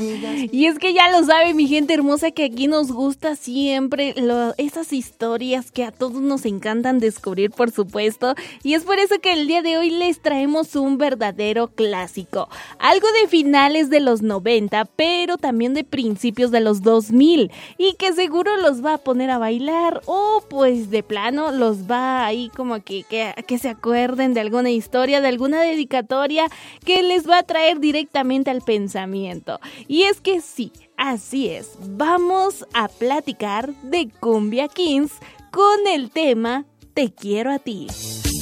Y es que ya lo sabe mi gente hermosa que aquí nos gusta siempre esas historias que a todos nos encantan descubrir, por supuesto. Y es por eso que el día de hoy les traemos un verdadero clásico. Algo de finales de los 90, pero también de principios de los 2000. Y que seguro los va a poner a bailar o pues de plano los va ahí como que se acuerden de alguna historia, de alguna dedicatoria que les va a traer directamente al pensamiento. Y es que sí, así es, vamos a platicar de Cumbia Kings con el tema Te quiero a ti.